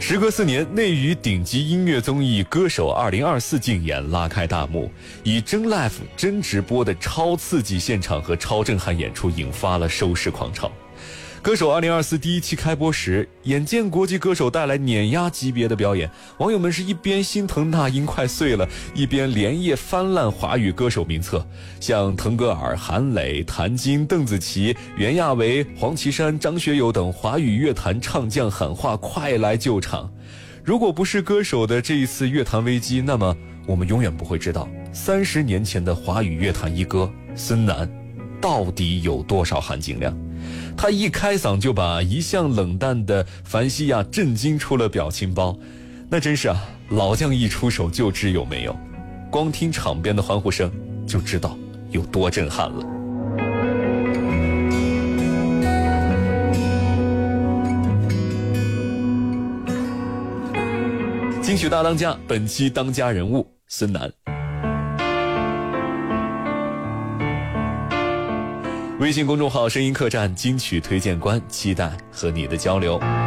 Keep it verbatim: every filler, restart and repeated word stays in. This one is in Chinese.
时隔四年，内娱顶级音乐综艺《歌手二零二四》竞演拉开大幕，以真 live 真直播的超刺激现场和超震撼演出引发了收视狂潮。歌手二零二四第一期开播时，眼见国际歌手带来碾压级别的表演，网友们是一边心疼那英快碎了，一边连夜翻烂华语歌手名册，像腾格尔、韩磊、谭晶、邓紫棋、袁娅维、黄绮珊、张学友等华语乐坛唱将喊话快来救场。如果不是歌手的这一次乐坛危机，那么我们永远不会知道三十年前的华语乐坛一哥孙楠到底有多少含金量。他一开嗓就把一向冷淡的凡西亚震惊出了表情包，那真是啊，老将一出手就知有没有，光听场边的欢呼声就知道有多震撼了。金曲大当家，本期当家人物孙楠。微信公众号声音客栈金曲推荐官，期待和你的交流。